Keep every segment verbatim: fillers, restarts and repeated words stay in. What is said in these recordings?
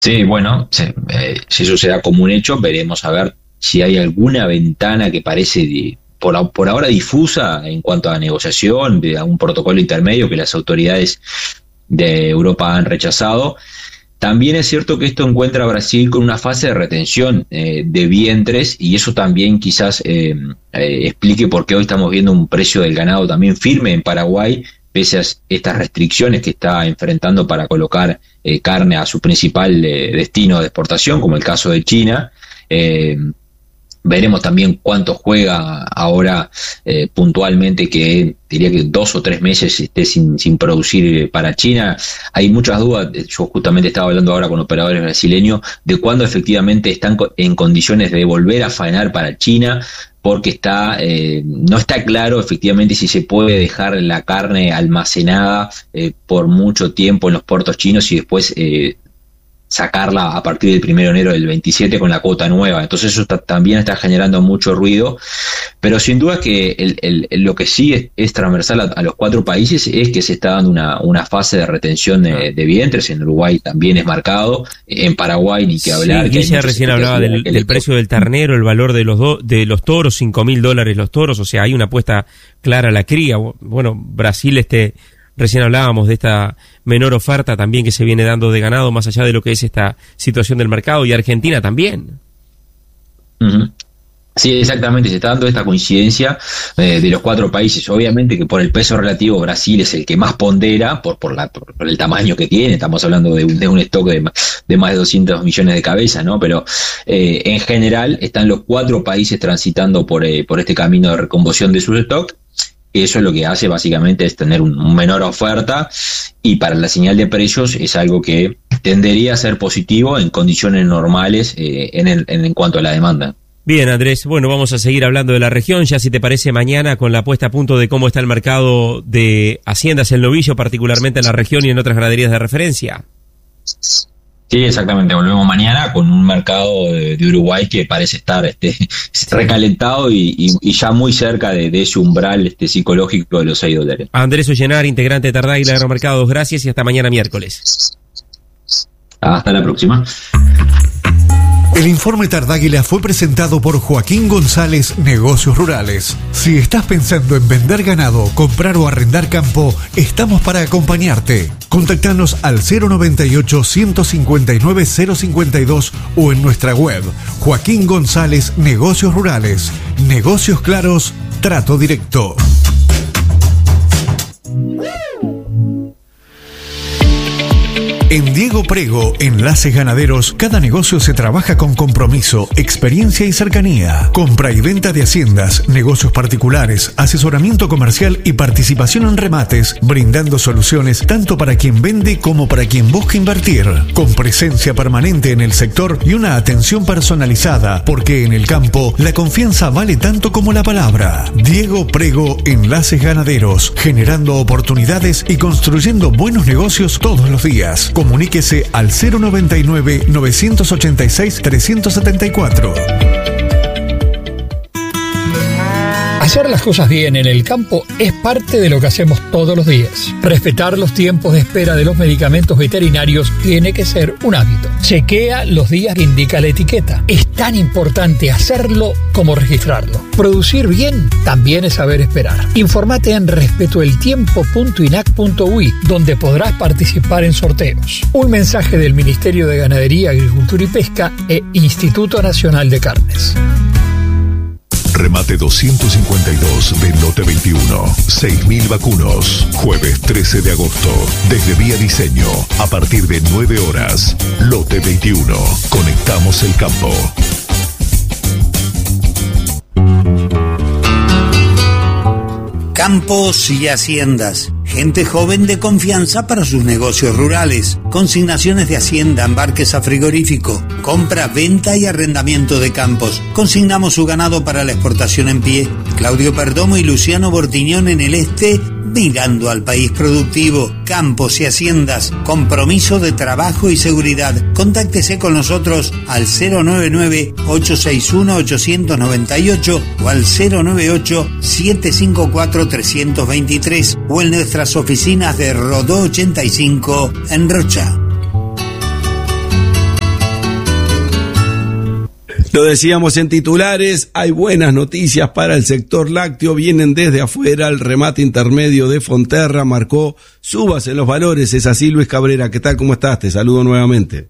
Sí, bueno, sí, eh, si eso se da como un hecho, veremos a ver si hay alguna ventana que parece de- por, a- por ahora difusa en cuanto a negociación, de algún protocolo intermedio que las autoridades de Europa han rechazado. También es cierto que esto encuentra a Brasil con una fase de retención eh, de vientres y eso también quizás eh, eh, explique por qué hoy estamos viendo un precio del ganado también firme en Paraguay, pese a estas restricciones que está enfrentando para colocar eh, carne a su principal eh, destino de exportación, como el caso de China. Eh, Veremos también cuánto juega ahora eh, puntualmente, que diría que dos o tres meses esté sin, sin producir para China. Hay muchas dudas. Yo justamente estaba hablando ahora con operadores brasileños de cuándo efectivamente están co- en condiciones de volver a faenar para China, porque está eh, no está claro efectivamente si se puede dejar la carne almacenada eh, por mucho tiempo en los puertos chinos y después eh, sacarla a partir del primero de enero del veintisiete con la cuota nueva. Entonces eso está- también está generando mucho ruido, pero sin duda que el, el- el- lo que sí es, es transversal a, a los cuatro países es que se está dando una, una fase de retención de, de vientres. En Uruguay también es marcado, en Paraguay ni que hablar. Sí, que hay Guilla muchas recién hablaba expectativas del, que le- del precio del ternero, el valor de los do- de los toros, cinco mil dólares los toros, o sea, hay una apuesta clara a la cría. Bueno, Brasil, este, recién hablábamos de esta menor oferta también que se viene dando de ganado, más allá de lo que es esta situación del mercado, y Argentina también. Ujú. Sí, exactamente, se está dando esta coincidencia eh, de los cuatro países. Obviamente que por el peso relativo Brasil es el que más pondera por, por, la, por, por el tamaño que tiene. Estamos hablando de un, de un stock de, ma- de más de doscientos millones de cabezas, ¿no? Pero eh, en general están los cuatro países transitando por, eh, por este camino de recomposición de sus stock. Eso es lo que hace básicamente es tener un, un menor oferta, y para la señal de precios es algo que tendería a ser positivo en condiciones normales eh, en, el, en, en cuanto a la demanda. Bien, Andrés, bueno, vamos a seguir hablando de la región, ya si te parece mañana con la puesta a punto de cómo está el mercado de haciendas el novillo, particularmente en la región y en otras ganaderías de referencia. Sí, exactamente. Volvemos mañana con un mercado de, de Uruguay que parece estar este, recalentado y, y, y ya muy cerca de, de ese umbral este, psicológico de los seis dólares. Andrés Ollenar, integrante de Tardáguila Agromercados, gracias y hasta mañana miércoles. Hasta la próxima. El informe Tardáguila fue presentado por Joaquín González, Negocios Rurales. Si estás pensando en vender ganado, comprar o arrendar campo, estamos para acompañarte. Contactanos al cero noventa y ocho, ciento cincuenta y nueve, cero cincuenta y dos o en nuestra web Joaquín González, Negocios Rurales. Negocios claros, trato directo. En Diego Prego, Enlaces Ganaderos, cada negocio se trabaja con compromiso, experiencia y cercanía. Compra y venta de haciendas, negocios particulares, asesoramiento comercial y participación en remates, brindando soluciones tanto para quien vende como para quien busca invertir. Con presencia permanente en el sector y una atención personalizada, porque en el campo la confianza vale tanto como la palabra. Diego Prego, Enlaces Ganaderos, generando oportunidades y construyendo buenos negocios todos los días. Comuníquese al cero noventa y nueve, novecientos ochenta y seis, trescientos setenta y cuatro. Hacer las cosas bien en el campo es parte de lo que hacemos todos los días. Respetar los tiempos de espera de los medicamentos veterinarios tiene que ser un hábito. Chequea los días que indica la etiqueta. Es tan importante hacerlo como registrarlo. Producir bien también es saber esperar. Infórmate en respetoeltiempo punto inac punto ui, donde podrás participar en sorteos. Un mensaje del Ministerio de Ganadería, Agricultura y Pesca e Instituto Nacional de Carnes. Remate doscientos cincuenta y dos de Lote veintiuno. seis mil vacunos. Jueves trece de agosto. Desde Vía Diseño. A partir de nueve horas. Lote veintiuno. Conectamos el campo. Campos y haciendas. Gente joven de confianza para sus negocios rurales. Consignaciones de hacienda, embarques a frigorífico. Compra, venta y arrendamiento de campos. Consignamos su ganado para la exportación en pie. Claudio Perdomo y Luciano Bortiñón en el este, mirando al país productivo. Campos y haciendas. Compromiso de trabajo y seguridad. Contáctese con nosotros al cero noventa y nueve, ochocientos sesenta y uno, ochocientos noventa y ocho o al cero noventa y ocho, setecientos cincuenta y cuatro, trescientos veintitrés o en nuestras oficinas de Rodó ochenta y cinco en Rocha. Lo decíamos en titulares, hay buenas noticias para el sector lácteo, vienen desde afuera, el remate intermedio de Fonterra marcó subas en los valores, es así Luis Cabrera, ¿qué tal? ¿Cómo estás? Te saludo nuevamente.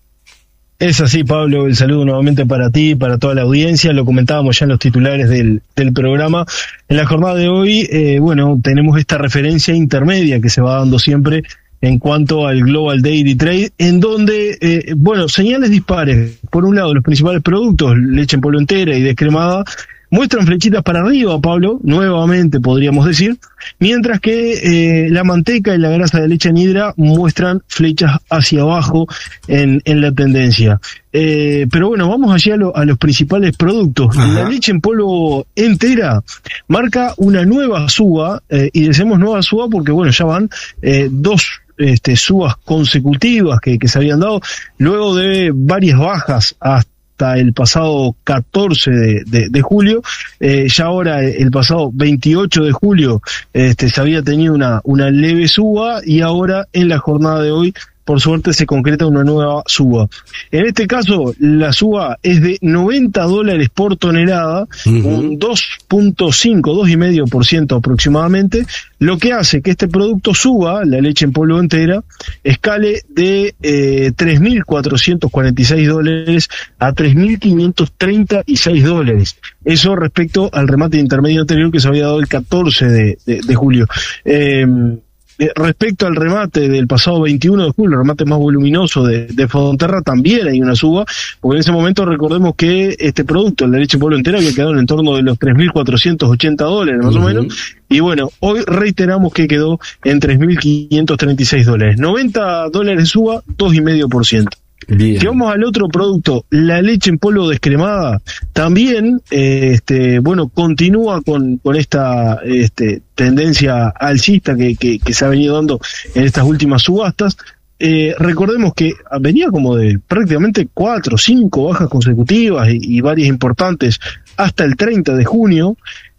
Es así, Pablo, el saludo nuevamente para ti, para toda la audiencia, lo comentábamos ya en los titulares del, del programa. En la jornada de hoy, eh, bueno, tenemos esta referencia intermedia que se va dando siempre en cuanto al Global Dairy Trade, en donde, eh, bueno, señales dispares. Por un lado, los principales productos, leche en polvo entera y descremada, muestran flechitas para arriba, Pablo, nuevamente podríamos decir, mientras que eh, la manteca y la grasa de leche anhidra muestran flechas hacia abajo en, en la tendencia. Eh, pero bueno, vamos allá a, lo, a los principales productos. Ajá. La leche en polvo entera marca una nueva suba, eh, y decimos nueva suba porque, bueno, ya van eh, dos Este, subas consecutivas que, que se habían dado luego de varias bajas hasta el pasado catorce de, de, de julio, eh, ya ahora el pasado veintiocho de julio este, se había tenido una, una leve suba y ahora en la jornada de hoy por suerte se concreta una nueva suba. En este caso, la suba es de noventa dólares por tonelada, uh-huh. un dos punto cinco, dos coma cinco por ciento aproximadamente, lo que hace que este producto suba, la leche en polvo entera, escale de eh, tres mil cuatrocientos cuarenta y seis dólares a tres mil quinientos treinta y seis dólares. Eso respecto al remate intermedio anterior que se había dado el catorce de, de, de julio. Eh, Respecto al remate del pasado veintiuno de julio, el remate más voluminoso de, de Fonterra, también hay una suba, porque en ese momento recordemos que este producto, la leche en polvo entera, había quedado en el entorno de los tres mil cuatrocientos ochenta dólares más uh-huh. o menos, y bueno, hoy reiteramos que quedó en tres mil quinientos treinta y seis dólares. noventa dólares de suba, dos coma cinco por ciento. Bien. Si vamos al otro producto, la leche en polvo descremada, también, eh, este, bueno, continúa con, con esta este, tendencia alcista que, que, que se ha venido dando en estas últimas subastas. Eh, recordemos que venía como de prácticamente cuatro, cinco bajas consecutivas y, y varias importantes hasta el treinta de junio.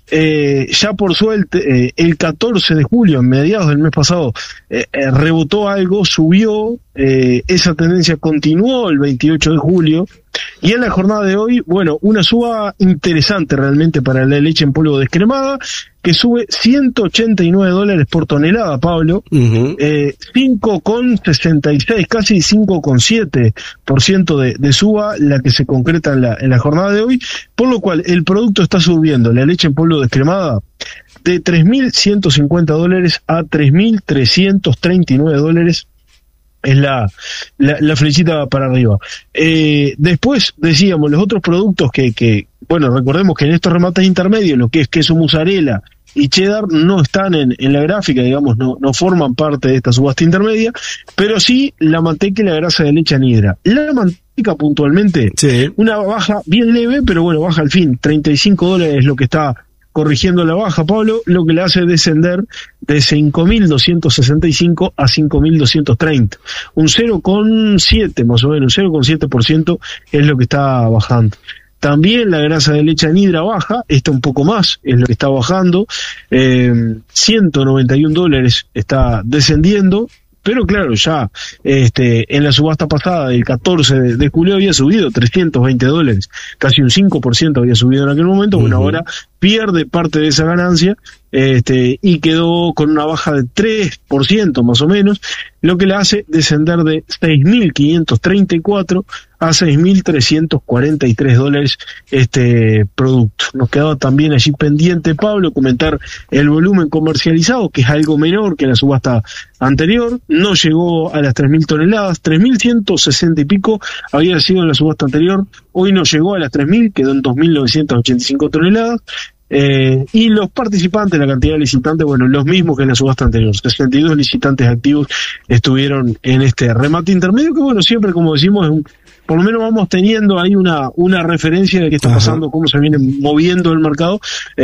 Eh, ya por suerte, eh, el catorce de julio, en mediados del mes pasado, eh, eh, rebotó algo, subió, eh, esa tendencia continuó el veintiocho de julio, y en la jornada de hoy, bueno, una suba interesante realmente para la leche en polvo descremada, que sube ciento ochenta y nueve dólares por tonelada, Pablo, uh-huh. eh, cinco coma sesenta y seis, casi cinco coma siete por ciento de, de suba, la que se concreta en la, en la jornada de hoy, por lo cual el producto está subiendo, la leche en polvo descremada, de tres mil ciento cincuenta dólares a tres mil trescientos treinta y nueve dólares, es la, la, la flechita para arriba. Eh, después decíamos los otros productos que, que, bueno, recordemos que en estos remates intermedios, lo que es queso mozzarella y cheddar no están en, en la gráfica, digamos, no, no forman parte de esta subasta intermedia, pero sí la manteca y la grasa de leche anhidra. La manteca puntualmente, sí. una baja bien leve, pero bueno, baja al fin, treinta y cinco dólares es lo que está corrigiendo la baja, Pablo, lo que le hace descender de cinco mil doscientos sesenta y cinco a cinco mil doscientos treinta. Un cero coma siete más o menos, un cero coma siete por ciento es lo que está bajando. También la grasa de leche anhidra baja, esta un poco más, es lo que está bajando, eh, ciento noventa y un dólares está descendiendo, pero claro, ya este, en la subasta pasada del catorce de julio había subido trescientos veinte dólares, casi un cinco por ciento había subido en aquel momento, uh-huh. bueno, ahora pierde parte de esa ganancia este, y quedó con una baja de tres por ciento más o menos, lo que le hace descender de seis mil quinientos treinta y cuatro a seis mil trescientos cuarenta y tres dólares este producto. Nos quedaba también allí pendiente, Pablo, comentar el volumen comercializado, que es algo menor que la subasta anterior, no llegó a las tres mil toneladas, tres mil ciento sesenta y pico había sido en la subasta anterior, hoy no llegó a las tres mil, quedó en dos mil novecientos ochenta y cinco toneladas, Eh, y los participantes, la cantidad de licitantes, bueno, los mismos que en la subasta anterior, sesenta y dos licitantes activos estuvieron en este remate intermedio, que bueno, siempre como decimos, es un, por lo menos vamos teniendo ahí una una referencia de qué está pasando, Ajá. cómo se viene moviendo el mercado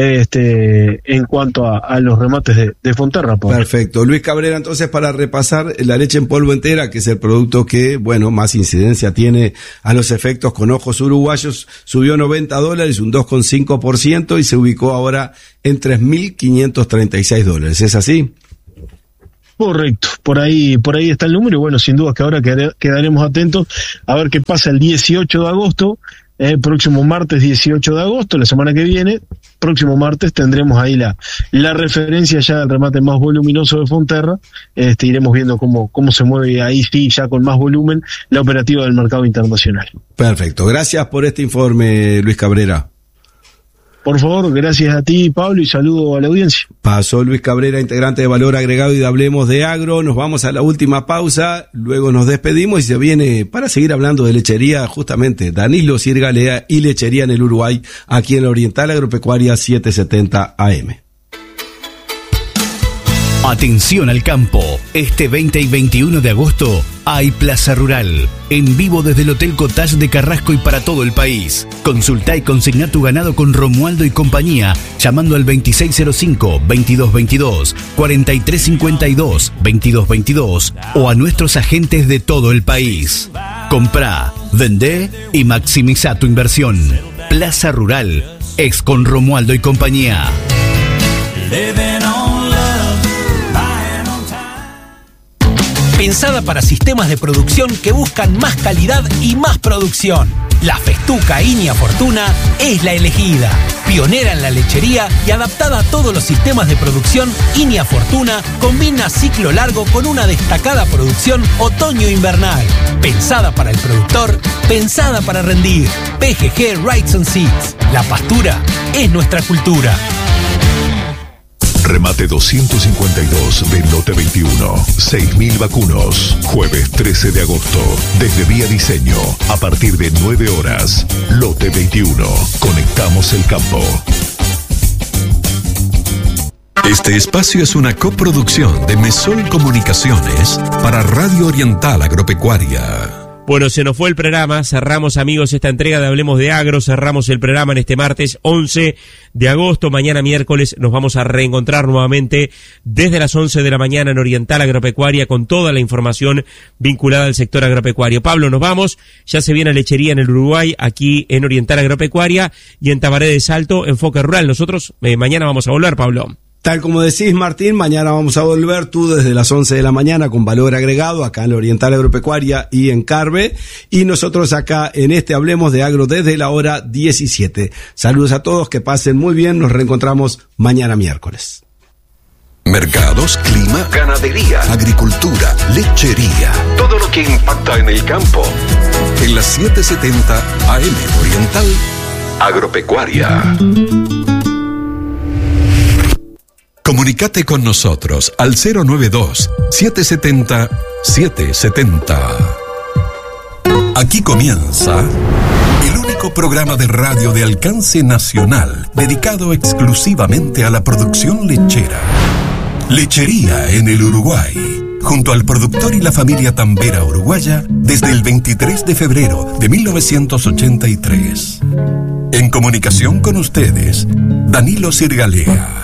este en cuanto a, a los remates de, de Fonterra. Pablo. Perfecto. Luis Cabrera, entonces, para repasar, la leche en polvo entera, que es el producto que, bueno, más incidencia tiene a los efectos con ojos uruguayos, subió noventa dólares, un dos coma cinco por ciento, y se ubicó ahora en tres mil quinientos treinta y seis dólares. ¿Es así? Correcto, por ahí por ahí está el número, y bueno, sin duda que ahora quedaremos atentos a ver qué pasa el dieciocho de agosto, eh, próximo martes dieciocho de agosto, la semana que viene, próximo martes tendremos ahí la, la referencia ya del remate más voluminoso de Fonterra. Este, iremos viendo cómo, cómo se mueve ahí, sí, ya con más volumen, la operativa del mercado internacional. Perfecto, gracias por este informe, Luis Cabrera. Por favor, gracias a ti, Pablo, y saludo a la audiencia. Pasó Luis Cabrera, integrante de Valor Agregado y de Hablemos de Agro. Nos vamos a la última pausa, luego nos despedimos y se viene, para seguir hablando de lechería, justamente Danilo Sirgalea y lechería en el Uruguay, aquí en la Oriental Agropecuaria setecientos setenta A M. Atención al campo, este veinte y veintiuno de agosto hay Plaza Rural, en vivo desde el Hotel Cottage de Carrasco y para todo el país. Consultá y consigná tu ganado con Romualdo y compañía, llamando al veintiséis cero cinco, veintidós veintidós, cuarenta y tres cincuenta y dos, veintidós veintidós o a nuestros agentes de todo el país. Comprá, vendé y maximiza tu inversión. Plaza Rural, ex con Romualdo y compañía. Pensada para sistemas de producción que buscan más calidad y más producción. La Festuca Inia Fortuna es la elegida. Pionera en la lechería y adaptada a todos los sistemas de producción, Inia Fortuna combina ciclo largo con una destacada producción otoño-invernal. Pensada para el productor, pensada para rendir. P G G Rights and Seeds. La pastura es nuestra cultura. Remate doscientos cincuenta y dos de Lote veintiuno. seis mil vacunos. Jueves trece de agosto. Desde Vía Diseño. A partir de nueve horas. Lote veintiuno. Conectamos el campo. Este espacio es una coproducción de Mesol Comunicaciones para Radio Oriental Agropecuaria. Bueno, se nos fue el programa, cerramos, amigos, esta entrega de Hablemos de Agro, cerramos el programa en este martes once de agosto, mañana miércoles nos vamos a reencontrar nuevamente desde las once de la mañana en Oriental Agropecuaria con toda la información vinculada al sector agropecuario. Pablo, nos vamos, ya se viene lechería en el Uruguay, aquí en Oriental Agropecuaria y en Tabaré de Salto, Enfoque Rural. Nosotros eh, mañana vamos a volver, Pablo. Tal como decís, Martín, mañana vamos a volver tú desde las once de la mañana con Valor Agregado acá en la Oriental Agropecuaria y en Carve, y nosotros acá en este Hablemos de Agro desde la hora diecisiete. Saludos a todos, que pasen muy bien, nos reencontramos mañana miércoles. Mercados, clima, ganadería, agricultura, lechería, todo lo que impacta en el campo. En las setecientos setenta A M Oriental Agropecuaria. Comunicate con nosotros al cero nueve dos, siete siete cero, siete siete cero. Aquí comienza el único programa de radio de alcance nacional dedicado exclusivamente a la producción lechera. Lechería en el Uruguay, junto al productor y la familia tambera uruguaya desde el veintitrés de febrero de mil novecientos ochenta y tres. En comunicación con ustedes, Danilo Sirgalea.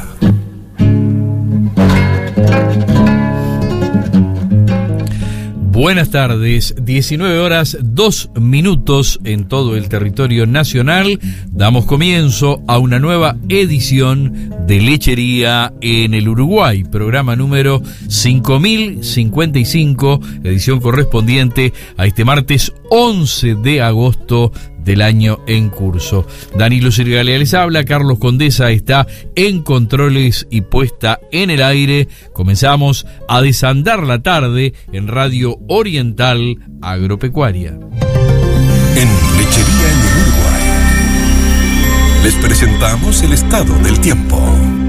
Buenas tardes, diecinueve horas, dos minutos en todo el territorio nacional. Damos comienzo a una nueva edición de Lechería en el Uruguay, programa número cinco mil cincuenta y cinco, edición correspondiente a este martes once de agosto del año en curso. Danilo Sirgalea les habla, Carlos Condesa está en controles y puesta en el aire. Comenzamos a desandar la tarde en Radio Oriental Agropecuaria. En Lechería en el Uruguay les presentamos el estado del tiempo.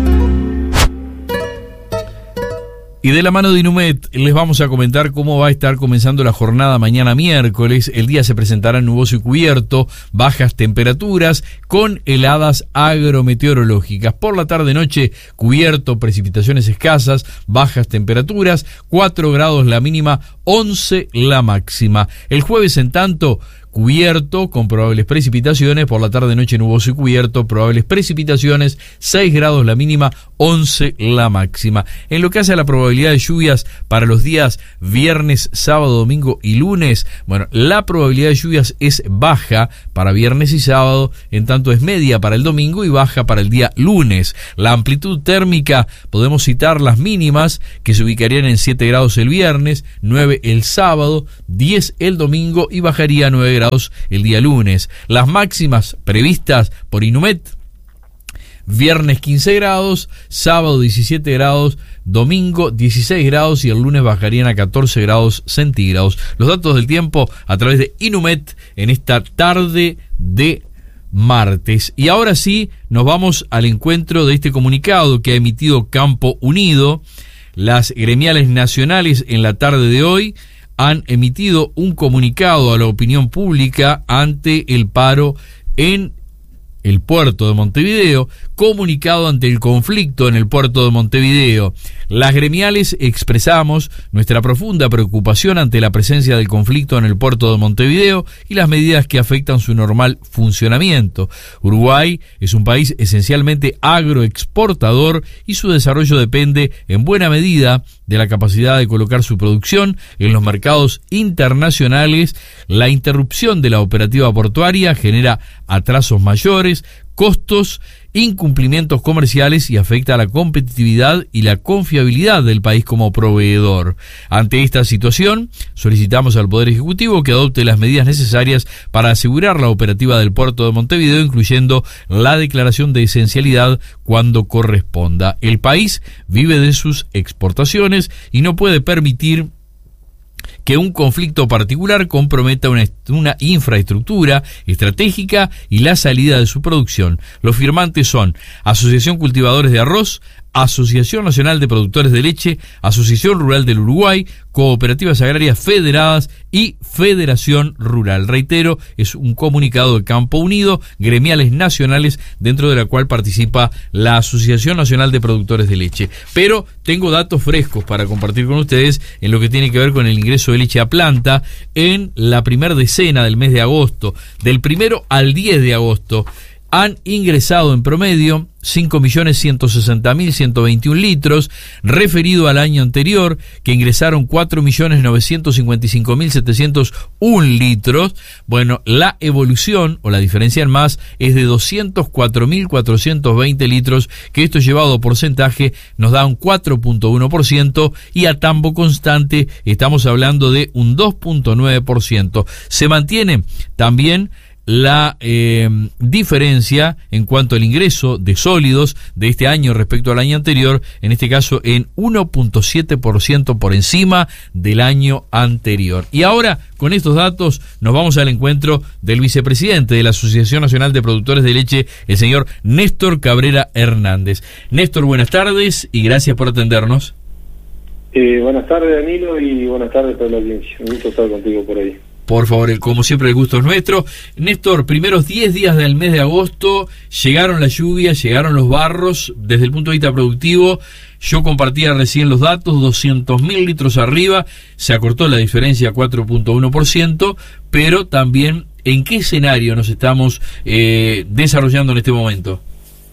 Y de la mano de Inumet les vamos a comentar cómo va a estar comenzando la jornada mañana miércoles. El día se presentará nuboso y cubierto, bajas temperaturas con heladas agrometeorológicas. Por la tarde-noche, cubierto, precipitaciones escasas, bajas temperaturas, cuatro grados la mínima, once la máxima. El jueves, en tanto, cubierto con probables precipitaciones, por la tarde-noche nuboso y cubierto, probables precipitaciones, seis grados la mínima, once la máxima. En lo que hace a la probabilidad de lluvias para los días viernes, sábado, domingo y lunes, bueno, la probabilidad de lluvias es baja para viernes y sábado, en tanto es media para el domingo y baja para el día lunes. La amplitud térmica, podemos citar las mínimas, que se ubicarían en siete grados el viernes, nueve el sábado, diez el domingo y bajaría a nueve grados grados el día lunes. Las máximas previstas por Inumet: viernes quince grados, sábado diecisiete grados, domingo dieciséis grados y el lunes bajarían a catorce grados centígrados. Los datos del tiempo a través de Inumet en esta tarde de martes. Y ahora sí, nos vamos al encuentro de este comunicado que ha emitido Campo Unido. Las gremiales nacionales en la tarde de hoy han emitido un comunicado a la opinión pública ante el paro en el puerto de Montevideo, comunicado ante el conflicto en el puerto de Montevideo. Las gremiales expresamos nuestra profunda preocupación ante la presencia del conflicto en el puerto de Montevideo y las medidas que afectan su normal funcionamiento. Uruguay es un país esencialmente agroexportador y su desarrollo depende en buena medida de la capacidad de colocar su producción en los mercados internacionales. La interrupción de la operativa portuaria genera atrasos mayores, costos, incumplimientos comerciales y afecta a la competitividad y la confiabilidad del país como proveedor. Ante esta situación, solicitamos al Poder Ejecutivo que adopte las medidas necesarias para asegurar la operativa del puerto de Montevideo, incluyendo la declaración de esencialidad cuando corresponda. El país vive de sus exportaciones y no puede permitir que un conflicto particular comprometa una, una infraestructura estratégica y la salida de su producción. Los firmantes son Asociación Cultivadores de Arroz, Asociación Nacional de Productores de Leche, Asociación Rural del Uruguay, Cooperativas Agrarias Federadas y Federación Rural. Reitero, es un comunicado de Campo Unido, gremiales nacionales, dentro de la cual participa la Asociación Nacional de Productores de Leche. Pero tengo datos frescos para compartir con ustedes en lo que tiene que ver con el ingreso de leche a planta en la primera decena del mes de agosto. Del primero al diez de agosto han ingresado en promedio cinco millones ciento sesenta mil ciento veintiún litros, referido al año anterior, que ingresaron cuatro millones novecientos cincuenta y cinco mil setecientos uno litros. Bueno, la evolución o la diferencia en más es de doscientos cuatro mil cuatrocientos veinte litros, que esto llevado a porcentaje nos da un cuatro punto uno por ciento, y a tambo constante estamos hablando de un dos punto nueve por ciento. Se mantiene también la eh, diferencia en cuanto al ingreso de sólidos de este año respecto al año anterior, en este caso en uno punto siete por ciento por encima del año anterior. Y ahora, con estos datos, nos vamos al encuentro del vicepresidente de la Asociación Nacional de Productores de Leche, el señor Néstor Cabrera Hernández. Néstor, buenas tardes y gracias por atendernos. Eh, buenas tardes, Danilo, y buenas tardes a toda la audiencia. Un gusto estar contigo por ahí. Por favor, como siempre, el gusto es nuestro. Néstor, primeros diez días del mes de agosto, llegaron las lluvias, llegaron los barros. Desde el punto de vista productivo, yo compartía recién los datos, doscientos mil litros arriba, se acortó la diferencia a cuatro punto uno por ciento, pero también, ¿en qué escenario nos estamos eh, desarrollando en este momento?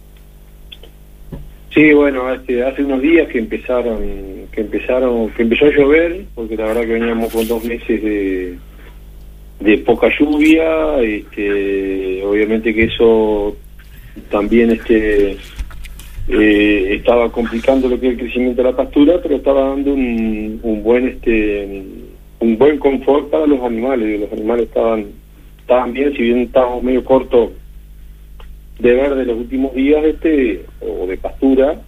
Sí, bueno, este, hace unos días que empezaron, que empezaron, que empezó a llover, porque la verdad que veníamos con dos meses de... de poca lluvia, este, obviamente que eso también este eh, estaba complicando lo que es el crecimiento de la pastura, pero estaba dando un, un buen este un buen confort para los animales. Los animales estaban estaban bien, si bien estábamos medio cortos de verde los últimos días, este o de pastura,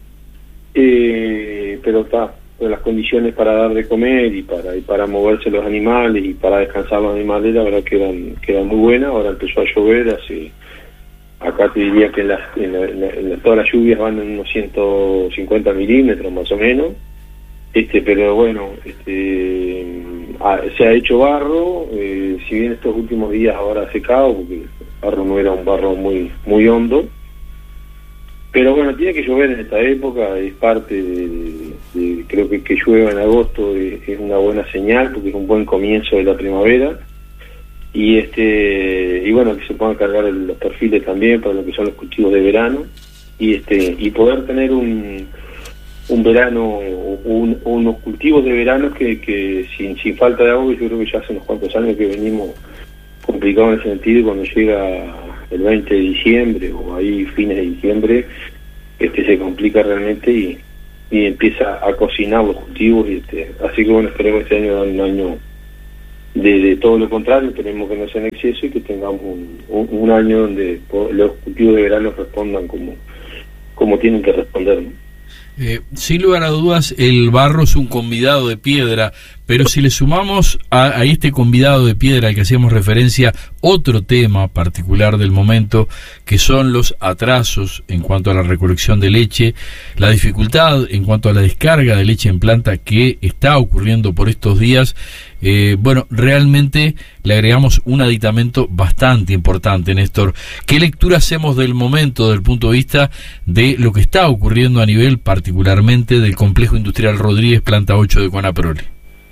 eh, pero está las condiciones para dar de comer y para y para moverse los animales y para descansar los animales, la verdad que eran, que eran muy buenas. Ahora empezó a llover, hace acá te diría que en, las, en, la, en, la, en la, todas las lluvias van en unos ciento cincuenta milímetros más o menos, este pero bueno, este a, se ha hecho barro, eh, si bien estos últimos días ahora ha secado, porque el barro no era un barro muy muy hondo, pero bueno, tiene que llover en esta época, es parte de, de, de creo que que llueva en agosto es, es una buena señal, porque es un buen comienzo de la primavera, y este y bueno, que se puedan cargar el, los perfiles también para lo que son los cultivos de verano, y este y poder tener un un verano, un, unos cultivos de verano que, que sin, sin falta de agua. Yo creo que ya hace unos cuantos años que venimos complicados en ese sentido, y cuando llega el veinte de diciembre o ahí fines de diciembre, este se complica realmente y, y empieza a cocinar los cultivos, y este así que bueno, esperemos este año dar un año de, de todo lo contrario, esperemos que no sea en exceso y que tengamos un, un, un año donde los cultivos de verano respondan como, como tienen que responder, ¿no? Eh, sin lugar a dudas, el barro es un convidado de piedra, pero si le sumamos a, a este convidado de piedra al que hacíamos referencia otro tema particular del momento, que son los atrasos en cuanto a la recolección de leche, la dificultad en cuanto a la descarga de leche en planta que está ocurriendo por estos días, eh, bueno, realmente le agregamos un aditamento bastante importante, Néstor. ¿Qué lectura hacemos del momento desde el punto de vista de lo que está ocurriendo a nivel particularmente del complejo industrial Rodríguez, planta ocho de Conaprole?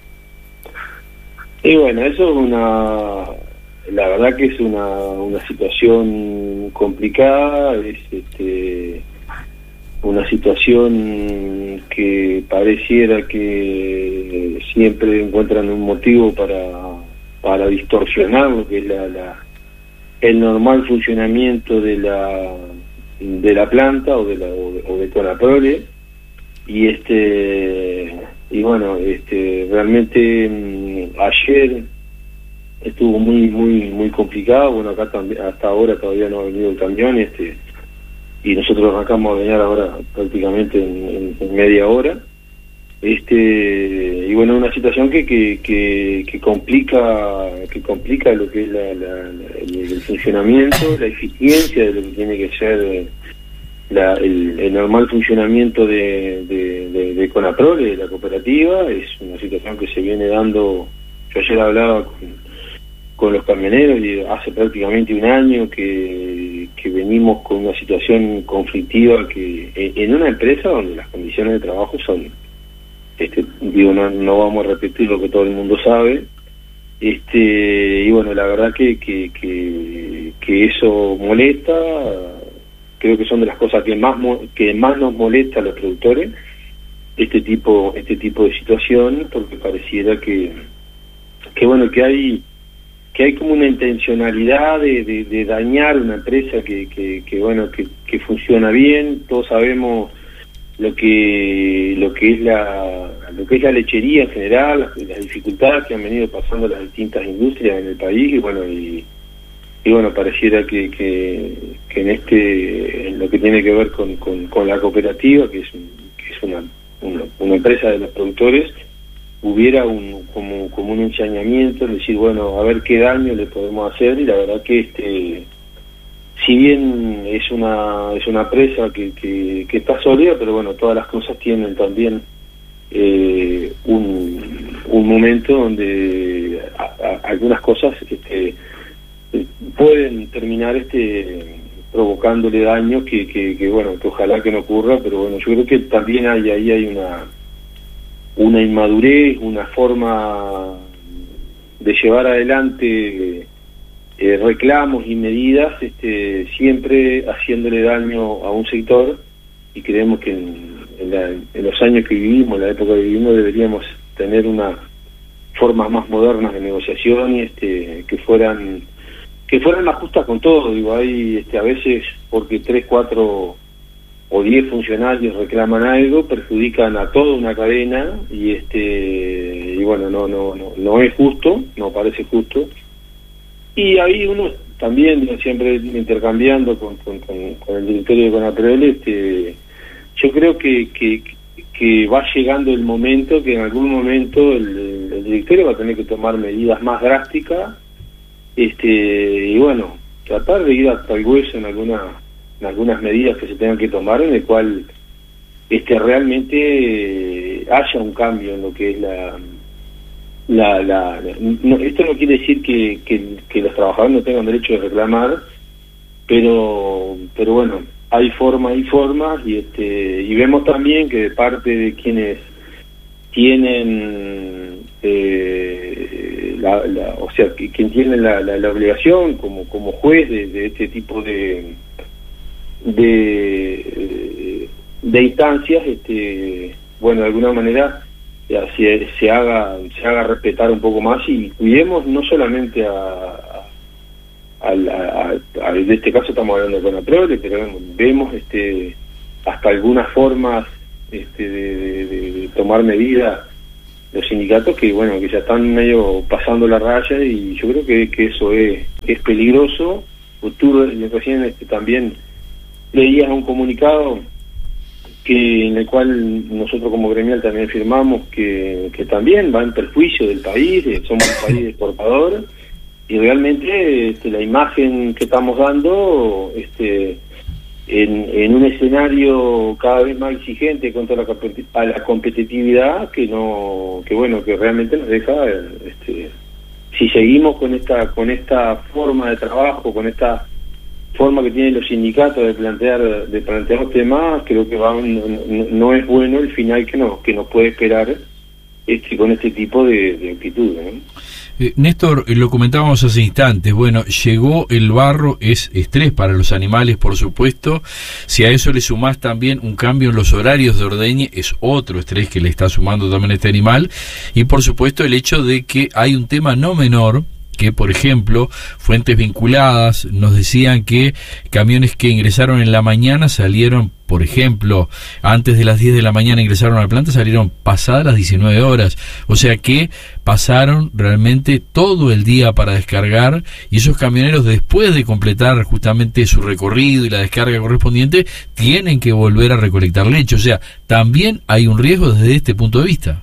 Y bueno, eso es una, la verdad que es una, una situación complicada, es este, una situación que pareciera que siempre encuentran un motivo para, para distorsionar lo que es la, la, el normal funcionamiento de la, de la planta o de la, o de, o de Conaprole, y este y bueno, este realmente mmm, ayer estuvo muy muy muy complicado. Bueno, acá también hasta ahora todavía no ha venido el camión, este y nosotros arrancamos a venir ahora prácticamente en, en, en media hora, este y bueno, una situación que que, que, que complica que complica lo que es la, la, la, el, el funcionamiento, la eficiencia de lo que tiene que ser La, el, el normal funcionamiento de, de, de, de Conaprole, de la cooperativa. Es una situación que se viene dando. Yo ayer hablaba con, con los camioneros y hace prácticamente un año que, que venimos con una situación conflictiva que en una empresa donde las condiciones de trabajo son, este digo, no, no vamos a repetir lo que todo el mundo sabe, este y bueno, la verdad que, que, que, que eso molesta. Creo que son de las cosas que más que más nos molesta a los productores, este tipo este tipo de situación, porque pareciera que que bueno que hay que hay como una intencionalidad de, de, de dañar una empresa que, que, que bueno que, que funciona bien. Todos sabemos lo que lo que es la lo que es la lechería en general, las, las dificultades que han venido pasando las distintas industrias en el país, y bueno y y bueno, pareciera que, que, que en este, en lo que tiene que ver con, con, con la cooperativa, que es, que es una, una, una empresa de los productores, hubiera un como, como un ensañamiento, es decir, bueno, a ver qué daño le podemos hacer. Y la verdad que este si bien es una es una empresa que, que, que está sólida, pero bueno, todas las cosas tienen también eh, un, un momento donde a, a, algunas cosas este pueden terminar este provocándole daños que, que, que bueno, que ojalá que no ocurra, pero bueno, yo creo que también hay ahí hay una una inmadurez, una forma de llevar adelante eh, reclamos y medidas, este siempre haciéndole daño a un sector, y creemos que en, en, la, en los años que vivimos, en la época que vivimos, deberíamos tener una formas más modernas de negociación y este que fueran que fueran más justas con todo. Digo, hay este a veces porque tres, cuatro o diez funcionarios reclaman algo, perjudican a toda una cadena, y este y bueno, no no no no es justo, no parece justo. Y ahí uno también, siempre intercambiando con, con, con, con el directorio de Conaprole, este yo creo que, que que va llegando el momento que en algún momento el, el directorio va a tener que tomar medidas más drásticas, este y bueno, tratar de ir hasta el hueso en alguna en algunas medidas que se tengan que tomar, en el cual este realmente eh, haya un cambio en lo que es la la, la, la no, esto no quiere decir que, que, que los trabajadores no tengan derecho de reclamar, pero pero bueno, hay formas y formas, y este y vemos también que de parte de quienes tienen eh, la, la, o sea, que, quien tiene la, la, la obligación como como juez de, de este tipo de de de instancias, este bueno, de alguna manera se, se haga se haga respetar un poco más, y cuidemos no solamente a, a, a, a, a en este caso estamos hablando de Conaprole, pero vemos, vemos este hasta algunas formas este de, de, de tomar medidas los sindicatos que bueno que ya están medio pasando la raya, y yo creo que, que eso es, es peligroso. Tú recién este, también leías un comunicado que en el cual nosotros como gremial también firmamos que, que también va en perjuicio del país, eh, somos un país exportador, y realmente este, la imagen que estamos dando este en, en un escenario cada vez más exigente contra la, a la competitividad, que no que bueno que realmente nos deja este, si seguimos con esta con esta forma de trabajo, con esta forma que tienen los sindicatos de plantear de plantear temas, creo que va, no, no, no es bueno el final que nos que nos puede esperar este con este tipo de, de actitudes, ¿no? Eh, Néstor, lo comentábamos hace instantes, bueno, llegó el barro, es estrés para los animales, por supuesto. Si a eso le sumás también un cambio en los horarios de ordeñe, es otro estrés que le está sumando también a este animal. Y por supuesto el hecho de que hay un tema no menor, que por ejemplo fuentes vinculadas nos decían que camiones que ingresaron en la mañana salieron, por ejemplo, antes de las diez de la mañana ingresaron a la planta, salieron pasadas las diecinueve horas, o sea que pasaron realmente todo el día para descargar, y esos camioneros, después de completar justamente su recorrido y la descarga correspondiente, tienen que volver a recolectar leche. O sea, también hay un riesgo desde este punto de vista.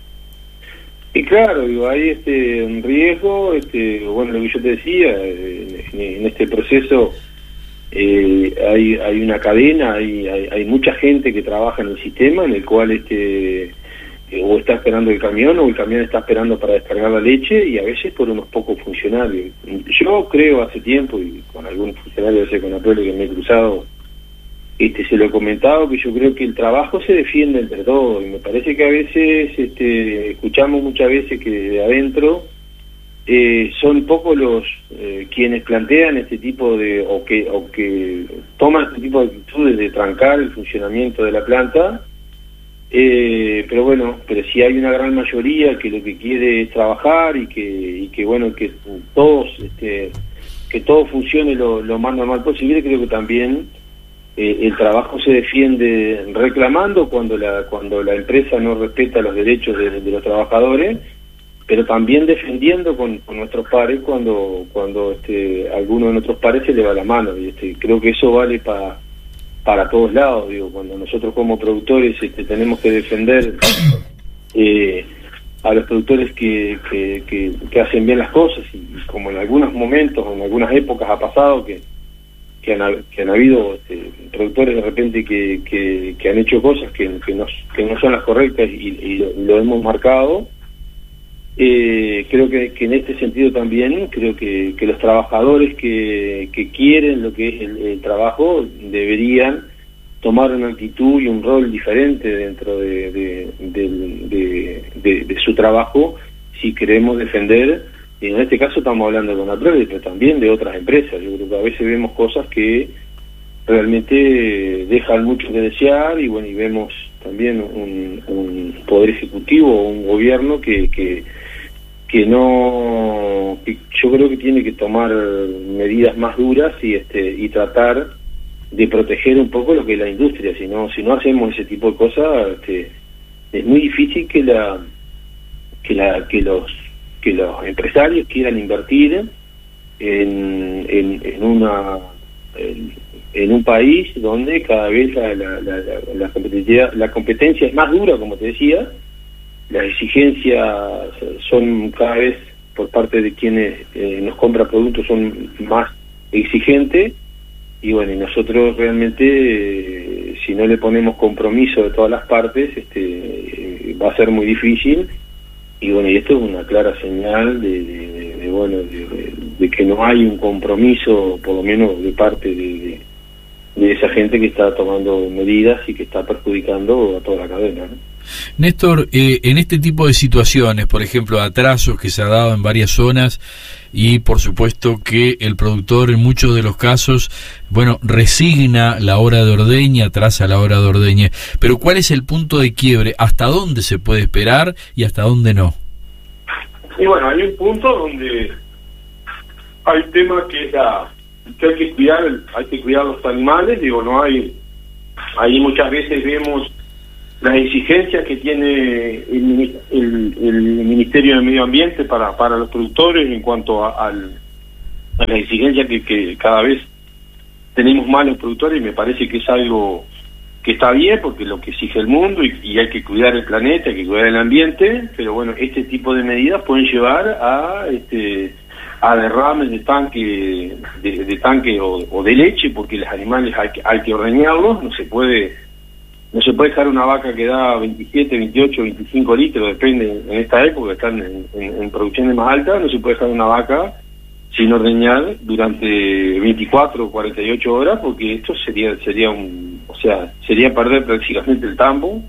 Y claro, digo, hay este un riesgo, este, bueno, lo que yo te decía, en, en este proceso eh, hay hay una cadena, hay, hay hay mucha gente que trabaja en el sistema, en el cual este eh, o está esperando el camión, o el camión está esperando para descargar la leche, y a veces por unos pocos funcionarios. Yo creo hace tiempo, y con algún funcionario de Seconapole que me he cruzado, Este, se lo he comentado, que yo creo que el trabajo se defiende entre todos, y me parece que a veces este, escuchamos muchas veces que de adentro eh, son pocos los eh, quienes plantean este tipo de, o que, o que toman este tipo de actitudes de trancar el funcionamiento de la planta, eh, pero bueno, pero si hay una gran mayoría que lo que quiere es trabajar, y que, y que bueno, que todos, este, que todo funcione lo, lo más normal posible, creo que también Eh, el trabajo se defiende reclamando cuando la cuando la empresa no respeta los derechos de, de los trabajadores, pero también defendiendo con, con nuestros pares cuando cuando este alguno de nuestros pares se le va la mano, y este creo que eso vale para para todos lados. Digo, cuando nosotros como productores este, tenemos que defender eh, a los productores que, que, que, que hacen bien las cosas, y, y como en algunos momentos, en algunas épocas ha pasado que Que han, que han habido este, productores de repente que, que, que han hecho cosas que, que, no, que no son las correctas, y, y lo, lo hemos marcado. Eh, creo que, que en este sentido también, creo que, que los trabajadores que, que quieren lo que es el, el trabajo deberían tomar una actitud y un rol diferente dentro de, de, de, de, de, de su trabajo, si queremos defender. Y en este caso estamos hablando de Conaprole, pero también de otras empresas. Yo creo que a veces vemos cosas que realmente dejan mucho que desear, y bueno, y vemos también un, un poder ejecutivo o un gobierno que, que que no que yo creo que tiene que tomar medidas más duras, y este y tratar de proteger un poco lo que es la industria. Si no si no hacemos ese tipo de cosas, este, es muy difícil que la que la que los que los empresarios quieran invertir en, en, en una en, en un país donde cada vez la, la, la, la, competitividad, la competencia es más dura, como te decía, las exigencias son cada vez por parte de quienes eh, nos compran productos son más exigentes, y bueno, y nosotros realmente eh, si no le ponemos compromiso de todas las partes, este eh, va a ser muy difícil. Y bueno, y esto es una clara señal de, de, de, de bueno de, de, de que no hay un compromiso, por lo menos de parte de, de, de esa gente que está tomando medidas y que está perjudicando a toda la cadena, ¿no? Néstor, eh, en este tipo de situaciones, por ejemplo, atrasos que se ha dado en varias zonas, y por supuesto que el productor en muchos de los casos, bueno, resigna la hora de ordeñe, atrasa la hora de ordeñe, pero ¿cuál es el punto de quiebre? ¿Hasta dónde se puede esperar y hasta dónde no? Y bueno, hay un punto donde hay un tema que es la, que hay que cuidar, hay que cuidar los animales. Digo, no hay, ahí muchas veces vemos las exigencias que tiene el, el, el Ministerio de Medio Ambiente para, para los productores en cuanto a, al, a las exigencias que, que cada vez tenemos más los productores, y me parece que es algo que está bien porque es lo que exige el mundo y, y hay que cuidar el planeta, hay que cuidar el ambiente, pero bueno, este tipo de medidas pueden llevar a este a derrames de tanque de, de tanque o, o de leche, porque los animales hay que, hay que ordeñarlos, no se puede no se puede dejar una vaca que da veintisiete, veintiocho, veinticinco litros, depende, en esta época están en, en, en producciones más altas, no se puede dejar una vaca sin ordeñar durante veinticuatro o cuarenta y ocho horas, porque esto sería sería un, o sea, sería perder prácticamente el tambo.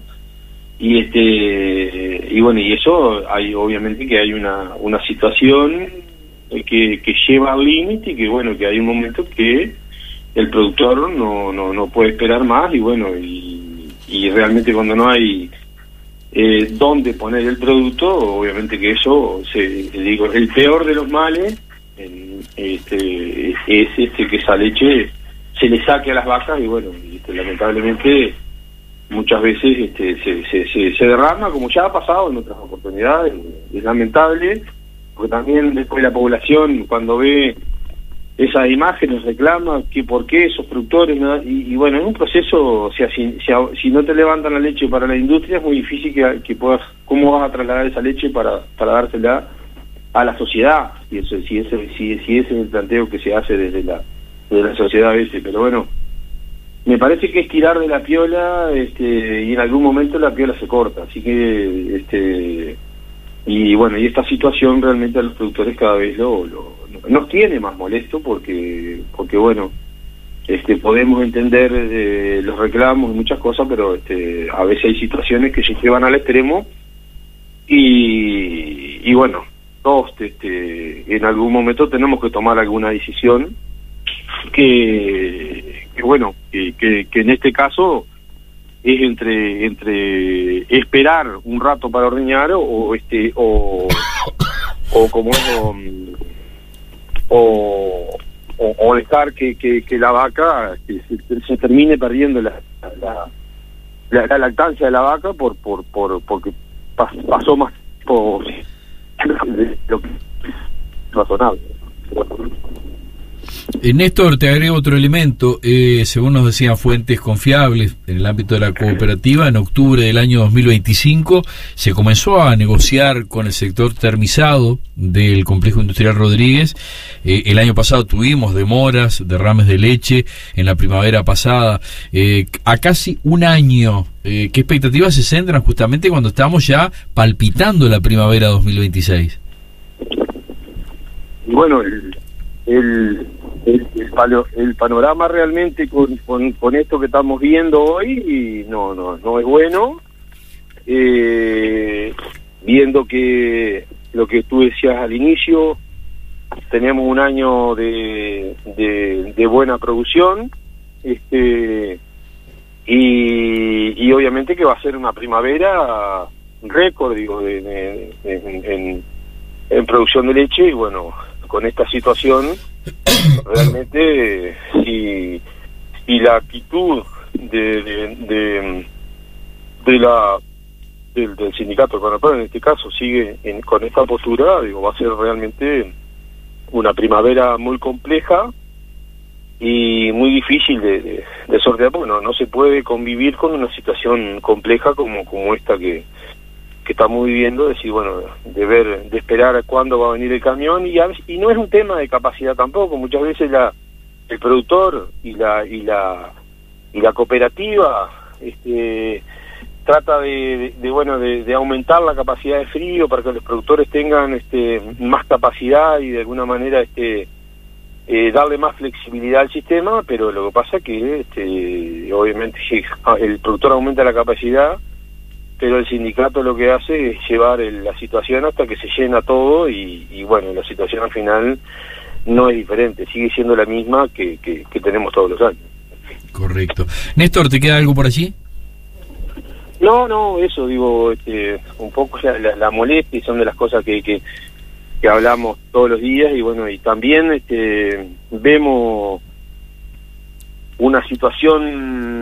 Y este y bueno, y eso hay obviamente que hay una una situación que, que lleva al límite, y que bueno, que hay un momento que el productor no no no puede esperar más, y bueno, y, y realmente cuando no hay eh, dónde poner el producto, obviamente que eso se digo el peor de los males en, este es este que esa leche se le saque a las vacas, y bueno, este, lamentablemente muchas veces este, se, se, se, se derrama, como ya ha pasado en otras oportunidades. Es lamentable, porque también después la población, cuando ve esas imágenes, reclama que por qué esos productores, ¿no? y, y bueno, es un proceso, o sea, si, si, si no te levantan la leche para la industria, es muy difícil que, que puedas, ¿cómo vas a trasladar esa leche para, para dársela a la sociedad? Si, eso, si, ese, si, si ese es el planteo que se hace desde la, desde la sociedad a veces, pero bueno, me parece que es tirar de la piola, este, y en algún momento la piola se corta, así que este y bueno, y esta situación realmente a los productores cada vez lo, lo nos tiene más molesto, porque porque bueno, este podemos entender eh, los reclamos y muchas cosas, pero este a veces hay situaciones que se llevan al extremo, y y bueno, todos este en algún momento tenemos que tomar alguna decisión que, que bueno, que, que, que en este caso es entre entre esperar un rato para ordeñar, o, o este o o como o, o, o dejar que, que, que la vaca que se, se termine perdiendo la la, la la lactancia de la vaca por por por porque pasó más por lo que es razonable. Eh, Néstor, te agrego otro elemento. Eh, según nos decían fuentes confiables en el ámbito de la cooperativa, en octubre del año dos mil veinticinco se comenzó a negociar con el sector termizado del complejo industrial Rodríguez. Eh, el año pasado tuvimos demoras, derrames de leche en la primavera pasada. Eh, a casi un año, eh, ¿qué expectativas se centran justamente cuando estamos ya palpitando la primavera dos mil veintiséis? Bueno, el... el El, el, palo, el panorama realmente con, con, con esto que estamos viendo hoy no no no es bueno, eh, viendo que lo que tú decías al inicio, tenemos un año de, de, de buena producción, este y, y obviamente que va a ser una primavera récord, digo, de, de, de, en, en, en producción de leche, y bueno, con esta situación realmente si, si la actitud de de, de, de la del, del sindicato Conapar en este caso sigue en, con esta postura, digo, va a ser realmente una primavera muy compleja y muy difícil de, de, de sortear, porque no, no se puede convivir con una situación compleja como como esta que que estamos viviendo, decir, bueno, de ver, de esperar cuándo va a venir el camión, y, a, y no es un tema de capacidad tampoco, muchas veces la el productor y la y la y la cooperativa este trata de, de, de bueno de, de aumentar la capacidad de frío para que los productores tengan este más capacidad y de alguna manera este eh, darle más flexibilidad al sistema, pero lo que pasa que este obviamente si el productor aumenta la capacidad, pero el sindicato lo que hace es llevar el, la situación hasta que se llena todo, y, y bueno, la situación al final no es diferente, sigue siendo la misma que, que, que tenemos todos los años. Correcto. Néstor, ¿te queda algo por allí? No, no, eso, digo, este, un poco la, la, la molestia, son de las cosas que, que, que hablamos todos los días, y bueno, y también este, vemos una situación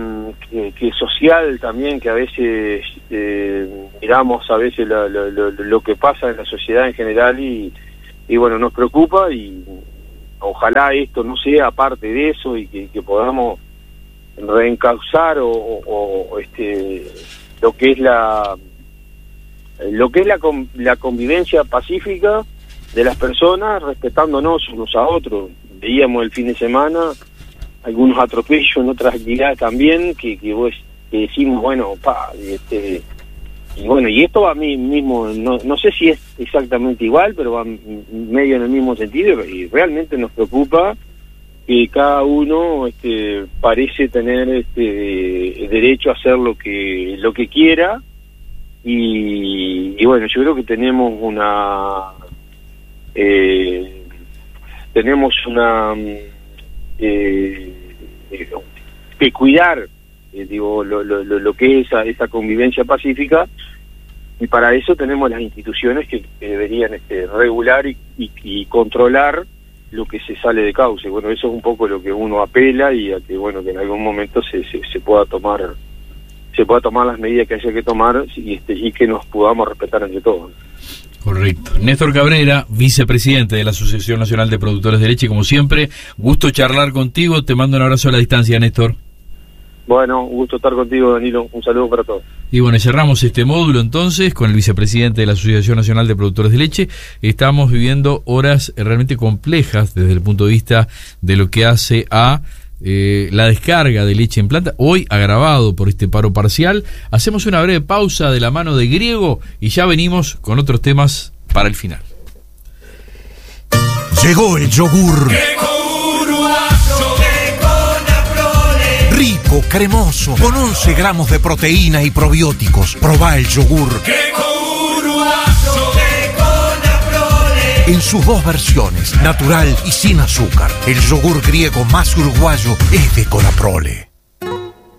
que, que social también, que a veces eh, miramos a veces lo, lo, lo, lo que pasa en la sociedad en general y, y bueno, nos preocupa y ojalá esto no sea parte de eso y que, que podamos reencauzar o, o, o este lo que es la lo que es la, la convivencia pacífica de las personas, respetándonos unos a otros. Veíamos el fin de semana algunos atropellos en otras actividades también, que, que, vos, que decimos, bueno, pa, este, y bueno, y esto va a mí mismo, no, no sé si es exactamente igual, pero va medio en el mismo sentido, y realmente nos preocupa que cada uno este, parece tener este derecho a hacer lo que lo que quiera, y, y bueno, yo creo que tenemos una eh, tenemos una eh, que cuidar eh, digo lo, lo, lo que es esa, esa convivencia pacífica, y para eso tenemos las instituciones que, que deberían este, regular y, y, y controlar lo que se sale de cauce. Bueno, eso es un poco lo que uno apela, y a que bueno que en algún momento se, se, se pueda tomar se pueda tomar las medidas que haya que tomar y, este, y que nos podamos respetar entre todos. Correcto. Néstor Cabrera, vicepresidente de la Asociación Nacional de Productores de Leche, como siempre, gusto charlar contigo, te mando un abrazo a la distancia, Néstor. Bueno, un gusto estar contigo, Danilo, un saludo para todos. Y bueno, cerramos este módulo entonces con el vicepresidente de la Asociación Nacional de Productores de Leche. Estamos viviendo horas realmente complejas desde el punto de vista de lo que hace a eh, la descarga de leche en planta, hoy agravado por este paro parcial. Hacemos una breve pausa de la mano de Griego y ya venimos con otros temas para el final. Llegó el yogur. Rico, cremoso, con once gramos de proteína y probióticos. Probá el yogur. En sus dos versiones, natural y sin azúcar. El yogur griego más uruguayo es de Conaprole.